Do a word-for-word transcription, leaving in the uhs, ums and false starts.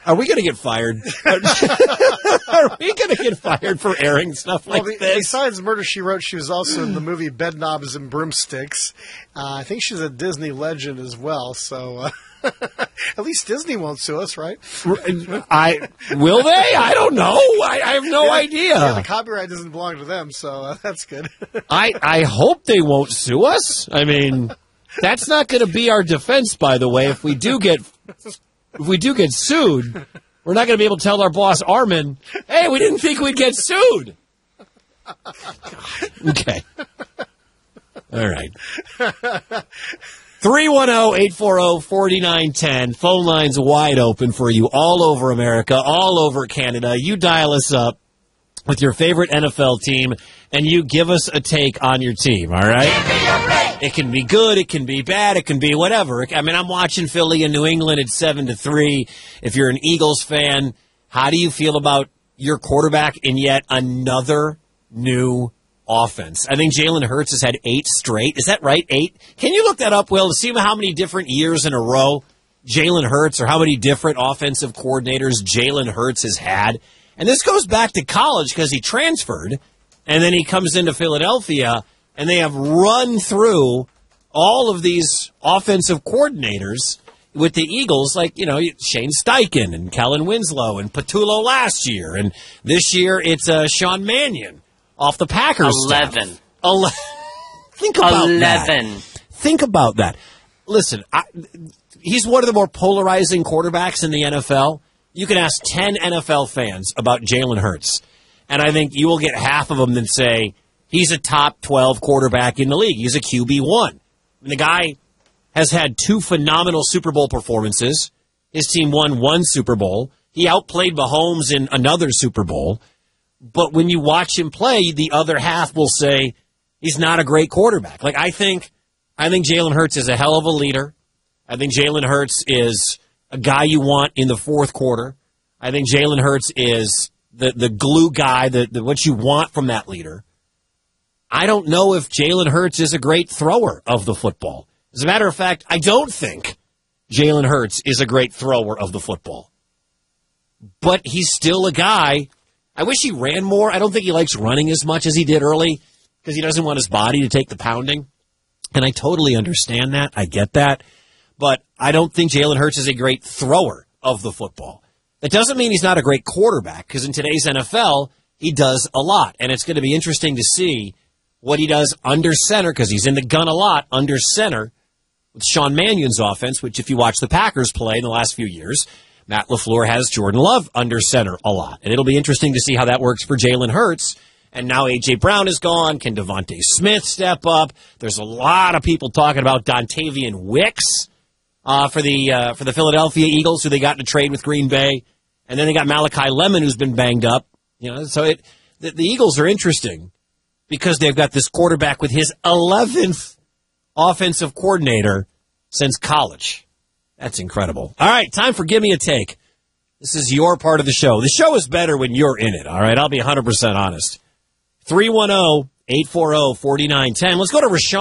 Are we going to get fired? Are we going to get fired for airing stuff like well, this? Besides Murder, She Wrote, she was also in the movie Bedknobs and Broomsticks. Uh, I think she's a Disney legend as well, so uh, at least Disney won't sue us, right? I Will they? I don't know. I, I have no yeah, idea. Yeah, the copyright doesn't belong to them, so uh, that's good. I, I hope they won't sue us. I mean, that's not going to be our defense, by the way, if we do get... If we do get sued, we're not going to be able to tell our boss, Armin, hey, we didn't think we'd get sued. Okay. All right. three one zero, eight four zero, four nine one zero. Phone lines wide open for you all over America, all over Canada. You dial us up with your favorite N F L team, and you give us a take on your team, all right? It can be good, it can be bad, it can be whatever. I mean, I'm watching Philly and New England at seven to three. If you're an Eagles fan, how do you feel about your quarterback in yet another new offense? I think Jalen Hurts has had eight straight. Is that right? Eight? Can you look that up, Will, to see how many different years in a row Jalen Hurts or how many different offensive coordinators Jalen Hurts has had? And this goes back to college because he transferred, and then he comes into Philadelphia, and they have run through all of these offensive coordinators with the Eagles, like, you know, Shane Steichen and Kellen Winslow and Patullo last year. And this year it's uh, Sean Mannion off the Packers Eleven. staff. Eleven. Think about Eleven. that. Think about that. Listen, I, he's one of the more polarizing quarterbacks in the N F L. You can ask ten N F L fans about Jalen Hurts, and I think you will get half of them that say, he's a top twelve quarterback in the league. He's a Q B one. The guy has had two phenomenal Super Bowl performances. His team won one Super Bowl. He outplayed Mahomes in another Super Bowl. But when you watch him play, the other half will say he's not a great quarterback. Like, I think I think Jalen Hurts is a hell of a leader. I think Jalen Hurts is a guy you want in the fourth quarter. I think Jalen Hurts is the, the glue guy, the, the what you want from that leader. I don't know if Jalen Hurts is a great thrower of the football. As a matter of fact, I don't think Jalen Hurts is a great thrower of the football. But he's still a guy. I wish he ran more. I don't think he likes running as much as he did early because he doesn't want his body to take the pounding. And I totally understand that. I get that. But I don't think Jalen Hurts is a great thrower of the football. That doesn't mean he's not a great quarterback because in today's N F L, he does a lot. And it's going to be interesting to see what he does under center, because he's in the gun a lot under center with Sean Mannion's offense, which if you watch the Packers play in the last few years, Matt LaFleur has Jordan Love under center a lot. And it'll be interesting to see how that works for Jalen Hurts. And now A J. Brown is gone. Can Devontae Smith step up? There's a lot of people talking about Dontavian Wicks uh, for the uh, for the Philadelphia Eagles, who they got in a trade with Green Bay. And then they got Malachi Lemon, who's been banged up. You know, so it the, the Eagles are interesting, because they've got this quarterback with his eleventh offensive coordinator since college. That's incredible. All right, time for Give Me a Take. This is your part of the show. The show is better when you're in it, all right? I'll be one hundred percent honest. three one zero, eight four zero, four nine one zero. Let's go to Rashawn.